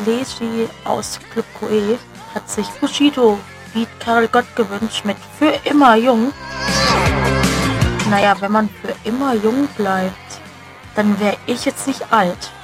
Lesi aus Club QE hat sich Bushido Beat Karel Gott gewünscht mit Für immer jung. Naja, wenn man für immer jung bleibt, dann wäre ich jetzt nicht alt.